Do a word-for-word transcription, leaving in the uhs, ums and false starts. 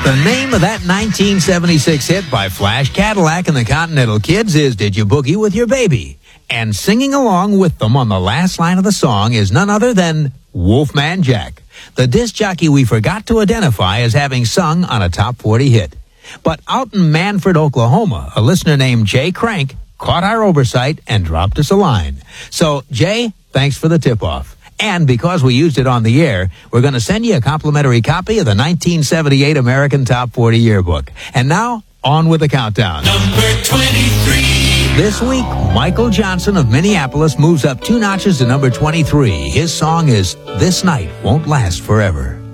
The name of that nineteen seventy-six hit by Flash Cadillac and the Continental Kids is Did You Boogie With Your Baby? And singing along with them on the last line of the song is none other than Wolfman Jack, the disc jockey we forgot to identify as having sung on a top forty hit. But out in Manford, Oklahoma, a listener named Jay Crank caught our oversight and dropped us a line. So, Jay, thanks for the tip-off. And because we used it on the air, we're going to send you a complimentary copy of the nineteen seventy-eight American Top forty Yearbook. And now, on with the countdown. Number twenty-three. This week, Michael Johnson of Minneapolis moves up two notches to number twenty-three. His song is This Night Won't Last Forever.